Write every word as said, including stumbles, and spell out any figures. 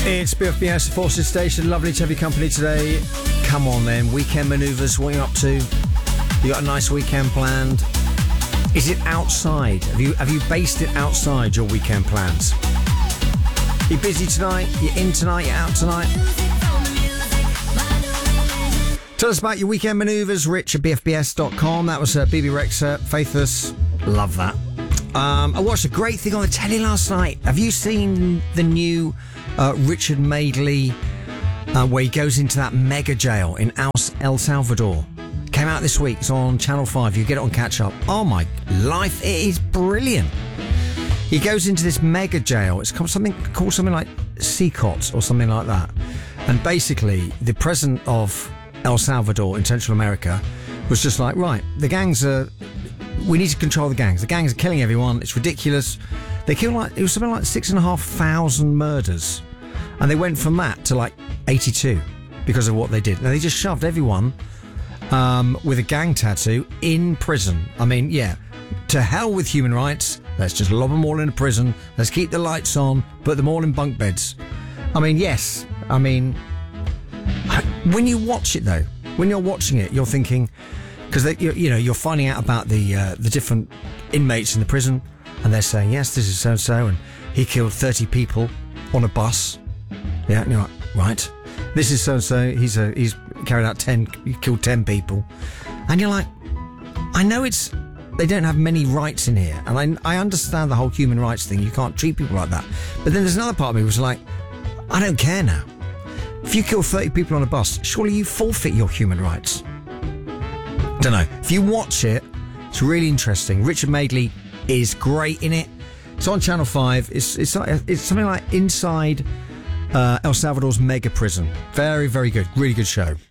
It's B F B S, Forces Station. Lovely to have your company today. Come on then, weekend manoeuvres, what are you up to? You got a nice weekend planned? Is it outside? Have you have you based it outside, your weekend plans? You busy tonight? You in tonight? You out tonight? Tell us about your weekend manoeuvres, rich at b f b s dot com. That was uh, B B Rexha, Faithless. Love that. Um, I watched a great thing on the telly last night. Have you seen the new uh, Richard Madeley, uh, where he goes into that mega jail in El Salvador? Came out this week. It's on Channel five. You get it on catch up. Oh my life, it is brilliant. He goes into this mega jail. It's called something called something like Secot or something like that. And basically, the president of El Salvador in Central America was just like, right, the gangs are, we need to control the gangs. The gangs are killing everyone. It's ridiculous. They killed like, it was something like six and a half thousand murders. And they went from that to like eighty-two because of what they did. Now they just shoved everyone um, with a gang tattoo in prison. I mean, yeah, to hell with human rights. Let's just lob them all in a prison. Let's keep the lights on, put them all in bunk beds. I mean, yes, I mean, when you watch it though, when you're watching it, you're thinking, because you, you know you're finding out about the uh, the different inmates in the prison, and they're saying, yes, this is so and so, and he killed thirty people on a bus. Yeah, you're like, right. This is so and so. He's a he's carried out ten, he killed ten people, and you're like, I know it's they don't have many rights in here, and I I understand the whole human rights thing. You can't treat people like that, but then there's another part of me which was like, I don't care now. If you kill thirty people on a bus, surely you forfeit your human rights. Don't know. If you watch it, it's really interesting. Richard Madeley is great in it. It's on Channel five. It's it's it's something like inside uh, El Salvador's mega prison. Very, very good. Really good show.